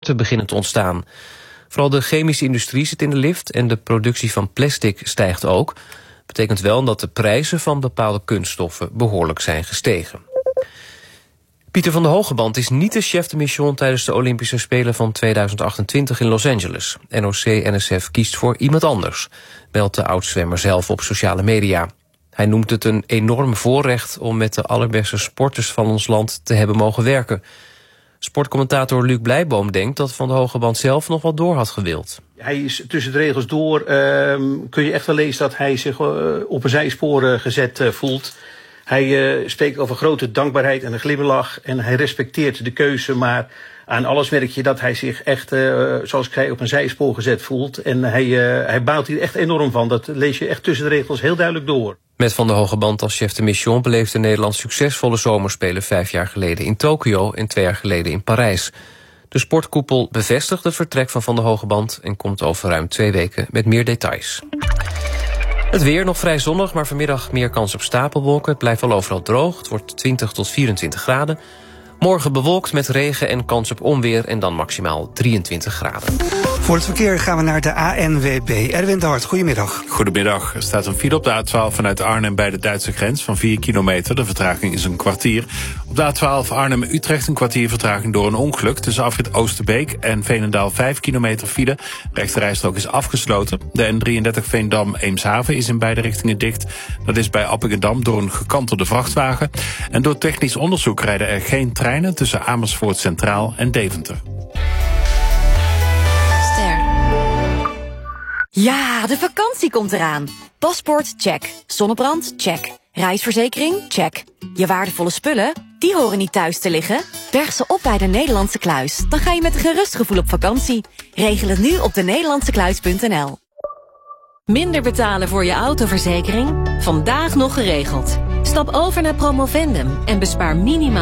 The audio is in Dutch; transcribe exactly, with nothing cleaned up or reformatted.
tekorten beginnen te ontstaan. Vooral de chemische industrie zit in de lift en de productie van plastic stijgt ook. Betekent wel dat de prijzen van bepaalde kunststoffen behoorlijk zijn gestegen. Pieter van der Hogeband is niet de chef de mission tijdens de Olympische Spelen van tweeduizend achtentwintig in Los Angeles. N O C N S F kiest voor iemand anders, meldt de oud-zwemmer zelf op sociale media. Hij noemt het een enorm voorrecht om met de allerbeste sporters van ons land te hebben mogen werken. Sportcommentator Luc Blijboom denkt dat Van der Hogeband zelf nog wat door had gewild. Hij is tussen de regels door, uh, kun je echt wel lezen dat hij zich uh, op een zijspoor uh, gezet uh, voelt. Hij uh, spreekt over grote dankbaarheid en een glimlach en hij respecteert de keuze, maar aan alles merk je dat hij zich echt, uh, zoals ik zei, op een zijspoor gezet voelt. En hij, uh, hij baalt hier echt enorm van. Dat lees je echt tussen de regels heel duidelijk door. Met Van der Hogeband als chef de mission beleefde Nederland succesvolle zomerspelen vijf jaar geleden in Tokio en twee jaar geleden in Parijs. De sportkoepel bevestigt het vertrek van Van der Hogeband en komt over ruim twee weken met meer details. Het weer nog vrij zonnig, maar vanmiddag meer kans op stapelwolken. Het blijft wel overal droog. Het wordt twintig tot vierentwintig graden. Morgen bewolkt met regen en kans op onweer en dan maximaal drieëntwintig graden. Voor het verkeer gaan we naar de A N W B. Erwin de Hart, goedemiddag. Goedemiddag. Er staat een file op de A twaalf vanuit Arnhem bij de Duitse grens van vier kilometer. De vertraging is een kwartier. Op de A twaalf Arnhem-Utrecht een kwartier vertraging door een ongeluk. Tussen afrit Oosterbeek en Veenendaal vijf kilometer file. De rechterrijstrook is afgesloten. De N drieëndertig Veendam-Eemshaven is in beide richtingen dicht. Dat is bij Appingedam door een gekantelde vrachtwagen. En door technisch onderzoek rijden er geen treinen tussen Amersfoort Centraal en Deventer. Ja, de vakantie komt eraan. Paspoort, check. Zonnebrand, check. Reisverzekering, check. Je waardevolle spullen, die horen niet thuis te liggen. Berg ze op bij de Nederlandse Kluis. Dan ga je met een gerust gevoel op vakantie. Regel het nu op de nederlandse kluis punt n l. Minder betalen voor je autoverzekering? Vandaag nog geregeld. Stap over naar Promovendum en bespaar minimaal